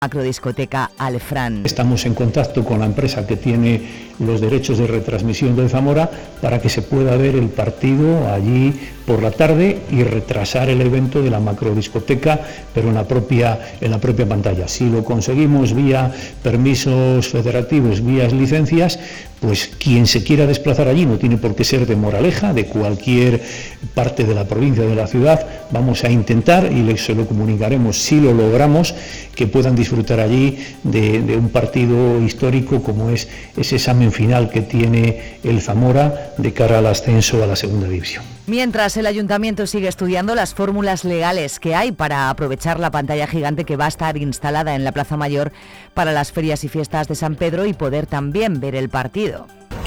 macrodiscoteca Alefrán. Estamos en contacto con la empresa que tiene los derechos de retransmisión del Zamora para que se pueda ver el partido allí por la tarde y retrasar el evento de la macrodiscoteca, pero en la propia pantalla. Si lo conseguimos vía permisos federativos, vía licencias, pues quien se quiera desplazar allí, no tiene por qué ser de Moraleja, de cualquier parte de la provincia, de la ciudad, vamos a intentar y se lo comunicaremos si lo logramos, que puedan disfrutar allí de un partido histórico como es ese examen final que tiene el Zamora de cara al ascenso a la segunda división. Mientras el Ayuntamiento sigue estudiando las fórmulas legales que hay para aprovechar la pantalla gigante que va a estar instalada en la Plaza Mayor para las ferias y fiestas de San Pedro y poder también ver el partido.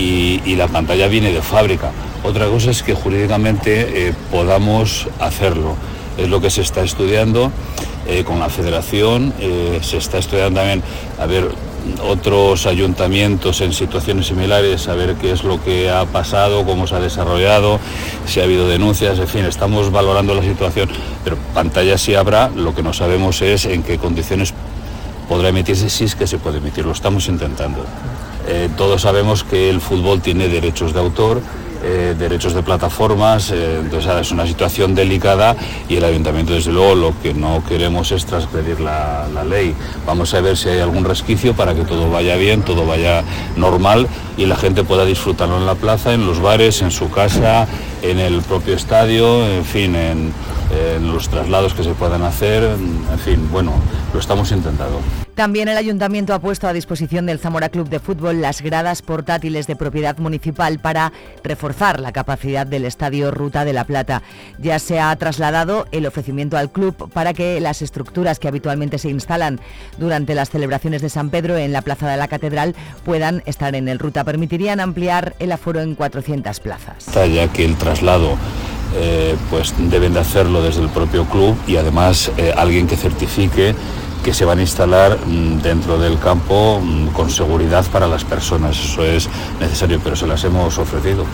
Y la pantalla viene de fábrica. Otra cosa es que jurídicamente podamos hacerlo. Es lo que se está estudiando con la Federación, se está estudiando también a ver otros ayuntamientos en situaciones similares, a ver qué es lo que ha pasado, cómo se ha desarrollado, si ha habido denuncias, en fin, estamos valorando la situación, pero pantalla sí habrá, lo que no sabemos es en qué condiciones podrá emitirse, si es que se puede emitir, lo estamos intentando. Todos sabemos que el fútbol tiene derechos de autor, derechos de plataformas, entonces es una situación delicada y el Ayuntamiento desde luego lo que no queremos es transgredir la ley. Vamos a ver si hay algún resquicio para que todo vaya bien, todo vaya normal y la gente pueda disfrutarlo en la plaza, en los bares, en su casa, en el propio estadio, en fin, en los traslados que se puedan hacer, en fin, bueno, lo estamos intentando. También el Ayuntamiento ha puesto a disposición del Zamora Club de Fútbol las gradas portátiles de propiedad municipal para reforzar la capacidad del Estadio Ruta de la Plata. Ya se ha trasladado el ofrecimiento al club para que las estructuras que habitualmente se instalan durante las celebraciones de San Pedro en la Plaza de la Catedral puedan estar en el Ruta. Permitirían ampliar el aforo en 400 plazas. Ya que el traslado pues deben de hacerlo desde el propio club y además alguien que certifique que se van a instalar dentro del campo con seguridad para las personas. Eso es necesario, pero se las hemos ofrecido.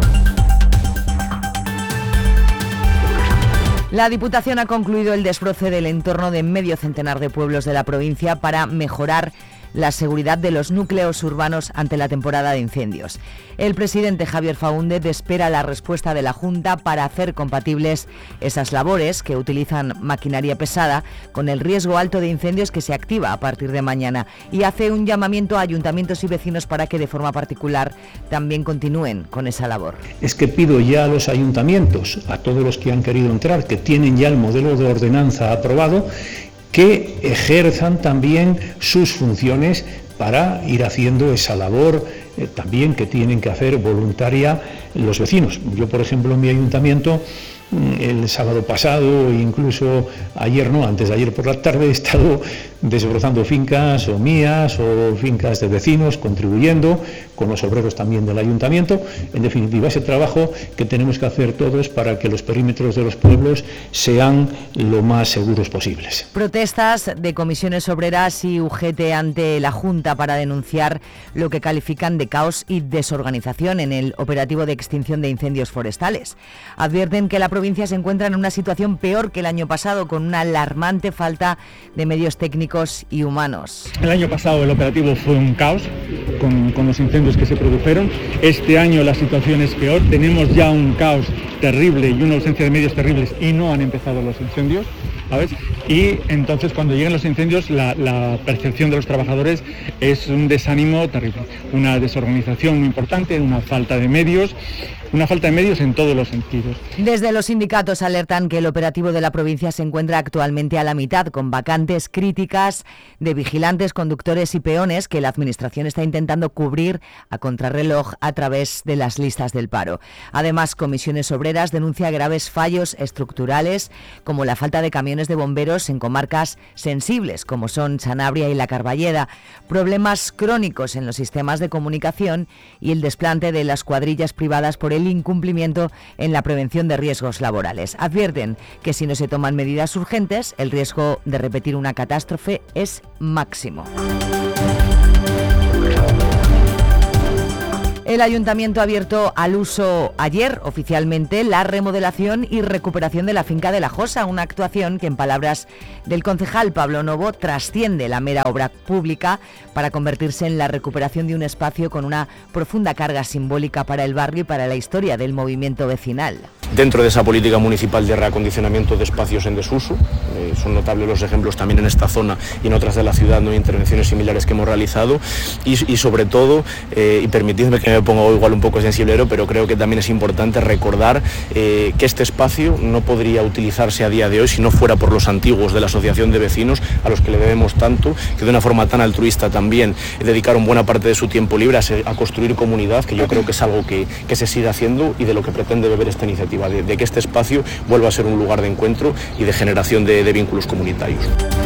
La Diputación ha concluido el desbroce del entorno de medio centenar de pueblos de la provincia para mejorar la seguridad de los núcleos urbanos ante la temporada de incendios. El presidente Javier Faúndez espera la respuesta de la Junta para hacer compatibles esas labores que utilizan maquinaria pesada con el riesgo alto de incendios que se activa a partir de mañana y hace un llamamiento a ayuntamientos y vecinos para que de forma particular también continúen con esa labor. Es que pido ya a los ayuntamientos, a todos los que han querido entrar, que tienen ya el modelo de ordenanza aprobado, que ejerzan también sus funciones para ir haciendo esa labor también que tienen que hacer voluntaria los vecinos. Yo, por ejemplo, en mi ayuntamiento, el sábado pasado, incluso ayer, no, antes de ayer por la tarde, he estado desbrozando fincas o mías o fincas de vecinos, contribuyendo con los obreros también del ayuntamiento. En definitiva, ese trabajo que tenemos que hacer todos para que los perímetros de los pueblos sean lo más seguros posibles. Protestas de comisiones obreras y UGT ante la Junta para denunciar lo que califican de caos y desorganización en el operativo de extinción de incendios forestales. Advierten que la provincia se encuentra en una situación peor que el año pasado, con una alarmante falta de medios técnicos y humanos. El año pasado el operativo fue un caos con los incendios que se produjeron. Este año la situación es peor, tenemos ya un caos terrible y una ausencia de medios terribles y no han empezado los incendios, ¿sabes? Y entonces cuando lleguen los incendios la percepción de los trabajadores es un desánimo terrible, una desorganización muy importante, una falta de medios en todos los sentidos. Desde los sindicatos alertan que el operativo de la provincia se encuentra actualmente a la mitad, con vacantes críticas de vigilantes, conductores y peones que la Administración está intentando cubrir a contrarreloj a través de las listas del paro. Además, Comisiones Obreras denuncia graves fallos estructurales, como la falta de camiones de bomberos en comarcas sensibles, como son Sanabria y La Carballeda, problemas crónicos en los sistemas de comunicación y el desplante de las cuadrillas privadas por el incumplimiento en la prevención de riesgos laborales. Advierten que si no se toman medidas urgentes, el riesgo de repetir una catástrofe es máximo. El Ayuntamiento ha abierto al uso ayer oficialmente la remodelación y recuperación de la finca de La Josa, una actuación que, en palabras del concejal Pablo Novo, trasciende la mera obra pública para convertirse en la recuperación de un espacio con una profunda carga simbólica para el barrio y para la historia del movimiento vecinal. Dentro de esa política municipal de reacondicionamiento de espacios en desuso, son notables los ejemplos también en esta zona y en otras de la ciudad, ¿no?, intervenciones similares que hemos realizado y sobre todo, y permitidme que me ponga igual un poco sensiblero, pero creo que también es importante recordar que este espacio no podría utilizarse a día de hoy si no fuera por los antiguos de la Asociación de Vecinos, a los que le debemos tanto, que de una forma tan altruista también dedicaron buena parte de su tiempo libre a construir comunidad, que yo creo que es algo que se sigue haciendo y de lo que pretende beber esta iniciativa, de que este espacio vuelva a ser un lugar de encuentro y de generación de vínculos comunitarios.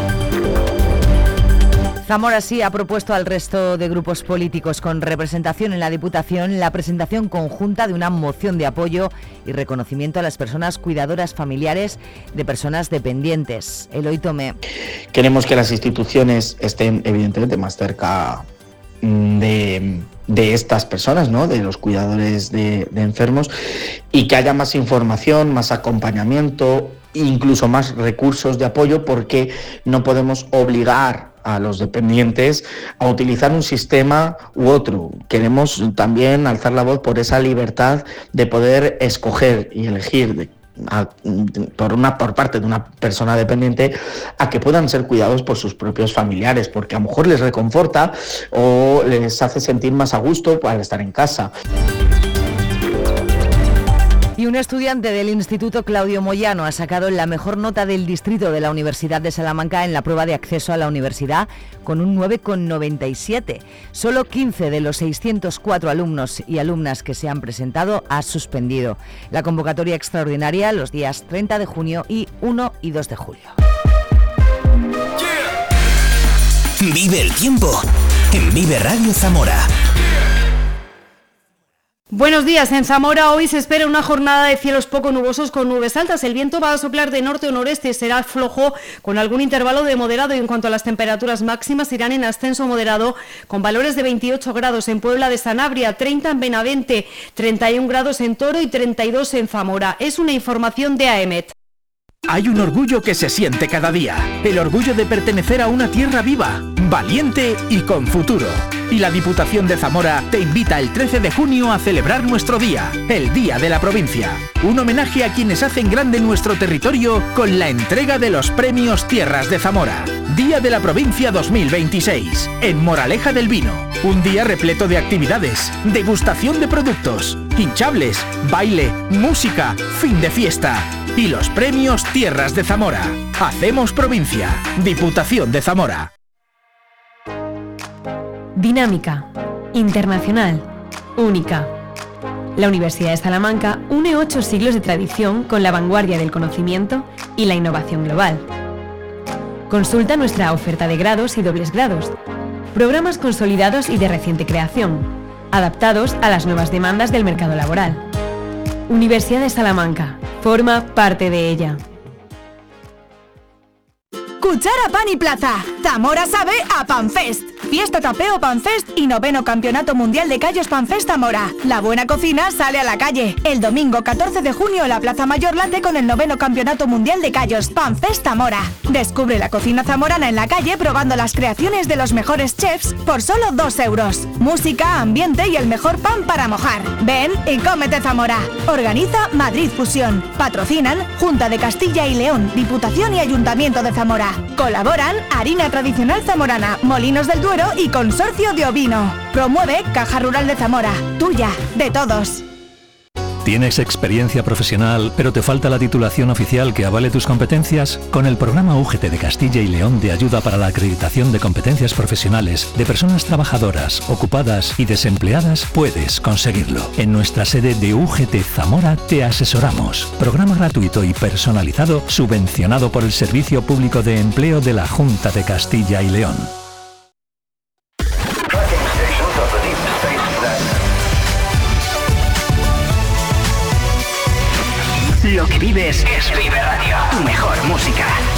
Zamora sí ha propuesto al resto de grupos políticos con representación en la Diputación la presentación conjunta de una moción de apoyo y reconocimiento a las personas cuidadoras familiares de personas dependientes. Eloy Tomé. Queremos que las instituciones estén evidentemente más cerca de estas personas, ¿no?, de los cuidadores de enfermos, y que haya más información, más acompañamiento, incluso más recursos de apoyo, porque no podemos obligar a los dependientes a utilizar un sistema u otro. Queremos también alzar la voz por esa libertad de poder escoger y elegir por parte de una persona dependiente a que puedan ser cuidados por sus propios familiares, porque a lo mejor les reconforta o les hace sentir más a gusto al estar en casa. Y un estudiante del Instituto Claudio Moyano ha sacado la mejor nota del distrito de la Universidad de Salamanca en la prueba de acceso a la universidad, con un 9,97. Solo 15 de los 604 alumnos y alumnas que se han presentado ha suspendido la convocatoria extraordinaria los días 30 de junio y 1 y 2 de julio. Vive el tiempo en Vive Radio Zamora. Buenos días. En Zamora hoy se espera una jornada de cielos poco nubosos con nubes altas. El viento va a soplar de norte o noreste, será flojo con algún intervalo de moderado, y en cuanto a las temperaturas máximas irán en ascenso moderado con valores de 28 grados en Puebla de Sanabria, 30 en Benavente, 31 grados en Toro y 32 en Zamora. Es una información de AEMET. Hay un orgullo que se siente cada día, el orgullo de pertenecer a una tierra viva, valiente y con futuro. Y la Diputación de Zamora te invita el 13 de junio a celebrar nuestro día, el Día de la Provincia. Un homenaje a quienes hacen grande nuestro territorio con la entrega de los premios Tierras de Zamora. Día de la Provincia 2026, en Moraleja del Vino. Un día repleto de actividades, degustación de productos, hinchables, baile, música, fin de fiesta. Y los premios Tierras de Zamora. Hacemos provincia. Diputación de Zamora. Dinámica, internacional, única. La Universidad de Salamanca une 8 siglos de tradición con la vanguardia del conocimiento y la innovación global. Consulta nuestra oferta de grados y dobles grados, programas consolidados y de reciente creación, adaptados a las nuevas demandas del mercado laboral. Universidad de Salamanca, forma parte de ella. Cuchara Pan y Plaza. Zamora sabe a Panfest. Fiesta Tapeo Panfest y 9º Campeonato Mundial de Callos Panfest Zamora. La buena cocina sale a la calle. El domingo 14 de junio la Plaza Mayor late con el 9º Campeonato Mundial de Callos Panfest Zamora. Descubre la cocina zamorana en la calle probando las creaciones de los mejores chefs por solo 2 euros. Música, ambiente y el mejor pan para mojar. Ven y cómete Zamora. Organiza Madrid Fusión. Patrocinan Junta de Castilla y León, Diputación y Ayuntamiento de Zamora. Colaboran Harina Tradicional Zamorana, Molinos del Duero y Consorcio de Ovino. Promueve Caja Rural de Zamora. Tuya, de todos. ¿Tienes experiencia profesional, pero te falta la titulación oficial que avale tus competencias? Con el programa UGT de Castilla y León de ayuda para la acreditación de competencias profesionales de personas trabajadoras, ocupadas y desempleadas, puedes conseguirlo. En nuestra sede de UGT Zamora te asesoramos. Programa gratuito y personalizado subvencionado por el Servicio Público de Empleo de la Junta de Castilla y León. Lo que vives es Vive Radio, tu mejor música.